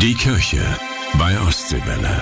Die Kirche bei Ostseewelle.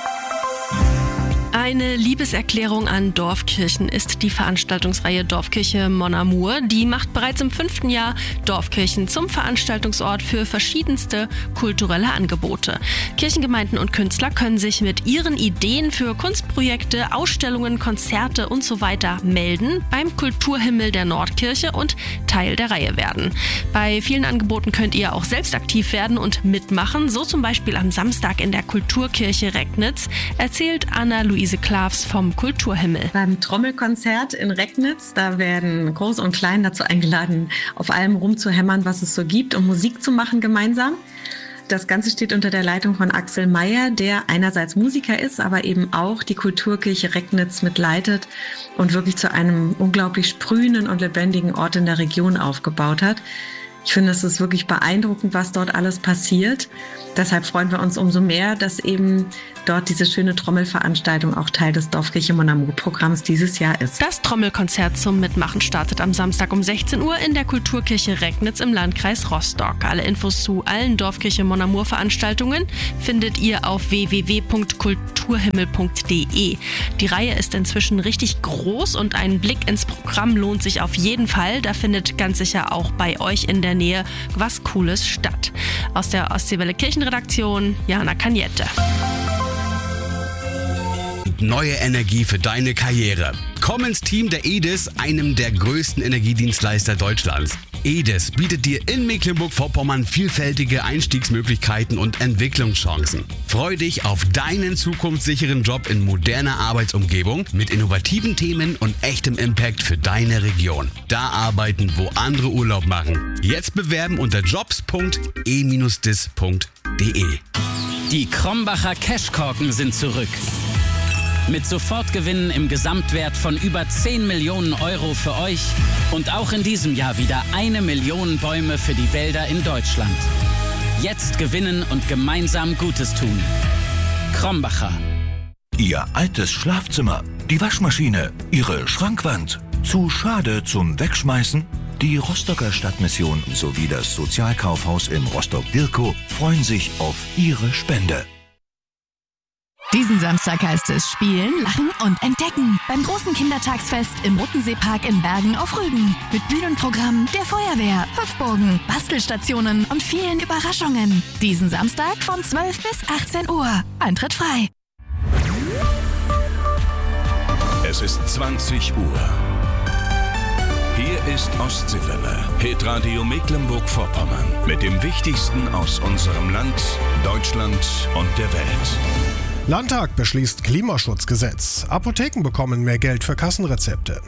Eine Liebeserklärung an Dorfkirchen ist die Veranstaltungsreihe Dorfkirche Mon Amour. Die macht bereits im 5. Jahr Dorfkirchen zum Veranstaltungsort für verschiedenste kulturelle Angebote. Kirchengemeinden und Künstler können sich mit ihren Ideen für Kunstprojekte, Ausstellungen, Konzerte und so weiter melden beim Kulturhimmel der Nordkirche und Teil der Reihe werden. Bei vielen Angeboten könnt ihr auch selbst aktiv werden und mitmachen, so zum Beispiel am Samstag in der Kulturkirche Recknitz, erzählt Anna-Luise Klavs vom Kulturhimmel. Beim Trommelkonzert in Recknitz, da werden Groß und Klein dazu eingeladen, auf allem rumzuhämmern, was es so gibt, um Musik zu machen gemeinsam. Das Ganze steht unter der Leitung von Axel Meyer, der einerseits Musiker ist, aber eben auch die Kulturkirche Recknitz mitleitet und wirklich zu einem unglaublich sprühenden und lebendigen Ort in der Region aufgebaut hat. Ich finde, es ist wirklich beeindruckend, was dort alles passiert. Deshalb freuen wir uns umso mehr, dass eben dort diese schöne Trommelveranstaltung auch Teil des Dorfkirche Mon Amour Programms dieses Jahr ist. Das Trommelkonzert zum Mitmachen startet am Samstag um 16 Uhr in der Kulturkirche Recknitz im Landkreis Rostock. Alle Infos zu allen Dorfkirche Mon Amour Veranstaltungen findet ihr auf www.kulturhimmel.de. Die Reihe ist inzwischen richtig groß und ein Blick ins Programm lohnt sich auf jeden Fall. Da findet ganz sicher auch bei euch in der Nähe was Cooles statt. Aus der Ostseewelle Kirchenredaktion, Jana Kaniette. Neue Energie für deine Karriere. Komm ins Team der EDIS, einem der größten Energiedienstleister Deutschlands. EDIS bietet dir in Mecklenburg-Vorpommern vielfältige Einstiegsmöglichkeiten und Entwicklungschancen. Freu dich auf deinen zukunftssicheren Job in moderner Arbeitsumgebung mit innovativen Themen und echtem Impact für deine Region. Da arbeiten, wo andere Urlaub machen. Jetzt bewerben unter jobs.e-dis.de. Die Krombacher Cashkorken sind zurück. Mit Sofortgewinnen im Gesamtwert von über 10 Millionen Euro für euch und auch in diesem Jahr wieder 1 Million Bäume für die Wälder in Deutschland. Jetzt gewinnen und gemeinsam Gutes tun. Krombacher. Ihr altes Schlafzimmer, die Waschmaschine, Ihre Schrankwand. Zu schade zum Wegschmeißen? Die Rostocker Stadtmission sowie das Sozialkaufhaus in Rostock-Dirkow freuen sich auf Ihre Spende. Diesen Samstag heißt es Spielen, Lachen und Entdecken beim großen Kindertagsfest im Rottenseepark in Bergen auf Rügen. Mit Bühnenprogramm, der Feuerwehr, Hüpfburgen, Bastelstationen und vielen Überraschungen. Diesen Samstag von 12 bis 18 Uhr. Eintritt frei. Es ist 20 Uhr. Hier ist Ostseewelle, Hitradio Mecklenburg-Vorpommern mit dem Wichtigsten aus unserem Land, Deutschland und der Welt. Landtag beschließt Klimaschutzgesetz. Apotheken bekommen mehr Geld für Kassenrezepte.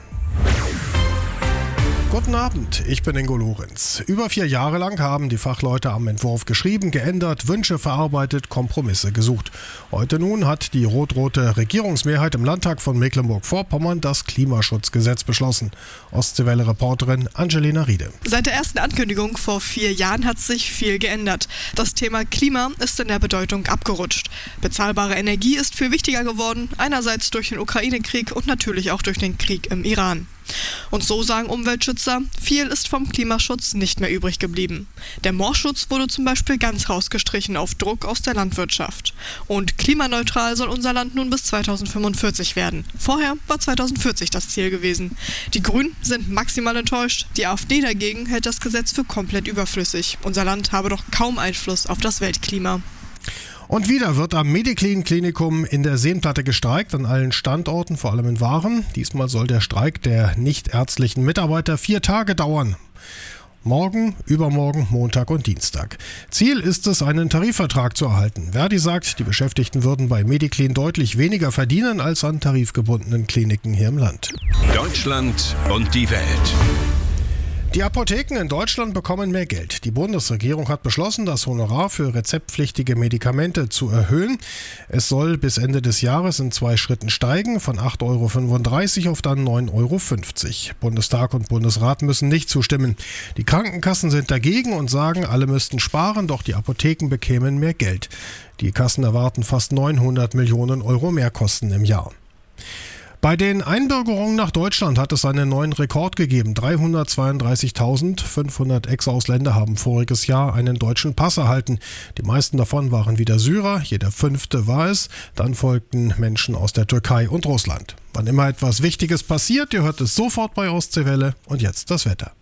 Guten Abend, ich bin Ingo Lorenz. Über 4 Jahre lang haben die Fachleute am Entwurf geschrieben, geändert, Wünsche verarbeitet, Kompromisse gesucht. Heute nun hat die rot-rote Regierungsmehrheit im Landtag von Mecklenburg-Vorpommern das Klimaschutzgesetz beschlossen. Ostseewelle-Reporterin Angelina Riede. Seit der ersten Ankündigung vor 4 Jahren hat sich viel geändert. Das Thema Klima ist in der Bedeutung abgerutscht. Bezahlbare Energie ist viel wichtiger geworden, einerseits durch den Ukraine-Krieg und natürlich auch durch den Krieg im Iran. Und so sagen Umweltschützer, viel ist vom Klimaschutz nicht mehr übrig geblieben. Der Moorschutz wurde zum Beispiel ganz rausgestrichen auf Druck aus der Landwirtschaft. Und klimaneutral soll unser Land nun bis 2045 werden. Vorher war 2040 das Ziel gewesen. Die Grünen sind maximal enttäuscht. Die AfD dagegen hält das Gesetz für komplett überflüssig. Unser Land habe doch kaum Einfluss auf das Weltklima. Und wieder wird am Mediclin-Klinikum in der Seenplatte gestreikt, an allen Standorten, vor allem in Waren. Diesmal soll der Streik der nichtärztlichen Mitarbeiter 4 Tage dauern. Morgen, übermorgen, Montag und Dienstag. Ziel ist es, einen Tarifvertrag zu erhalten. Verdi sagt, die Beschäftigten würden bei Mediclin deutlich weniger verdienen als an tarifgebundenen Kliniken hier im Land. Deutschland und die Welt. Die Apotheken in Deutschland bekommen mehr Geld. Die Bundesregierung hat beschlossen, das Honorar für rezeptpflichtige Medikamente zu erhöhen. Es soll bis Ende des Jahres in 2 Schritten steigen, von 8,35 € auf dann 9,50 €. Bundestag und Bundesrat müssen nicht zustimmen. Die Krankenkassen sind dagegen und sagen, alle müssten sparen, doch die Apotheken bekämen mehr Geld. Die Kassen erwarten fast 900 Millionen € Mehrkosten im Jahr. Bei den Einbürgerungen nach Deutschland hat es einen neuen Rekord gegeben. 332.500 Ex-Ausländer haben voriges Jahr einen deutschen Pass erhalten. Die meisten davon waren wieder Syrer, jeder 5. war es. Dann folgten Menschen aus der Türkei und Russland. Wann immer etwas Wichtiges passiert, ihr hört es sofort bei Ostseewelle. Und jetzt das Wetter.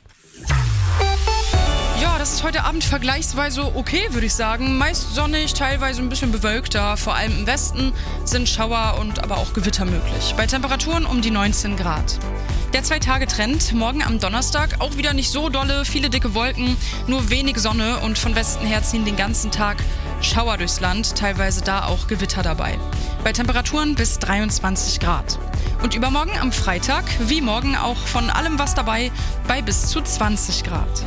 Ja, das ist heute Abend vergleichsweise okay, würde ich sagen. Meist sonnig, teilweise ein bisschen bewölkter. Vor allem im Westen sind Schauer und aber auch Gewitter möglich. Bei Temperaturen um die 19 Grad. Der 2-Tage-Trend, morgen am Donnerstag auch wieder nicht so dolle, viele dicke Wolken, nur wenig Sonne und von Westen her ziehen den ganzen Tag Schauer durchs Land, teilweise da auch Gewitter dabei. Bei Temperaturen bis 23 Grad. Und übermorgen am Freitag, wie morgen auch von allem was dabei, bei bis zu 20 Grad.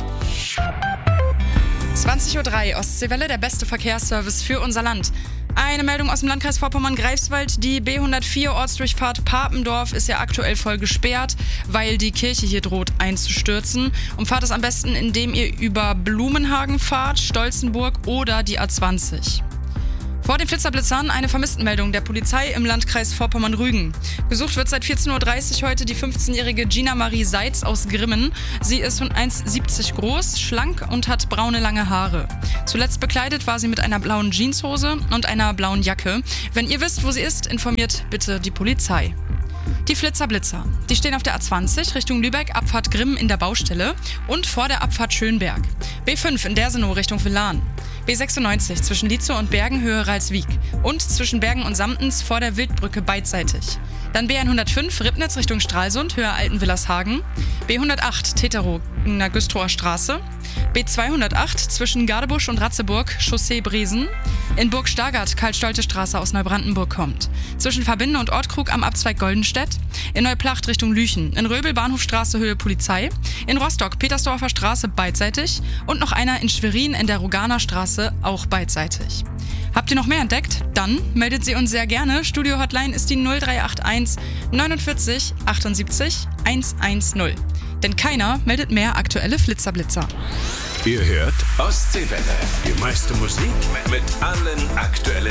20:03 Uhr, Ostseewelle, der beste Verkehrsservice für unser Land. Eine Meldung aus dem Landkreis Vorpommern-Greifswald. Die B104 Ortsdurchfahrt Papendorf ist ja aktuell voll gesperrt, weil die Kirche hier droht einzustürzen. Umfahrt es am besten, indem ihr über Blumenhagen fahrt, Stolzenburg oder die A20. Vor den Flitzerblitzern eine Vermisstenmeldung der Polizei im Landkreis Vorpommern-Rügen. Gesucht wird seit 14:30 Uhr heute die 15-jährige Gina Marie Seitz aus Grimmen. Sie ist 1,70 groß, schlank und hat braune lange Haare. Zuletzt bekleidet war sie mit einer blauen Jeanshose und einer blauen Jacke. Wenn ihr wisst, wo sie ist, informiert bitte die Polizei. Die Flitzerblitzer. Die stehen auf der A20 Richtung Lübeck, Abfahrt Grimmen in der Baustelle und vor der Abfahrt Schönberg. B5 in Dersenow Richtung Villan. B96 zwischen Lietzow und Bergen Höhe Ralswiek und zwischen Bergen und Samtens vor der Wildbrücke beidseitig. Dann B105 Ribnitz Richtung Stralsund Höhe Altenwillershagen. B108 Teterow in der Güstrower Straße. B208 zwischen Gardebusch und Ratzeburg Chaussee Bresen. In Burg Stargard Karl-Stolte-Straße aus Neubrandenburg kommt. Zwischen Verbinde und Ortkrug am Abzweig Goldenstedt. In Neuplacht Richtung Lüchen. In Röbel Bahnhofstraße Höhe Polizei. In Rostock Petersdorfer Straße beidseitig. Und noch einer in Schwerin in der Roganer Straße auch beidseitig. Habt ihr noch mehr entdeckt? Dann meldet sie uns sehr gerne. Studio-Hotline ist die 0381 49 78 110. Denn keiner meldet mehr aktuelle Flitzerblitzer. Ihr hört Ostseewelle. Die meiste Musik mit allen aktuellen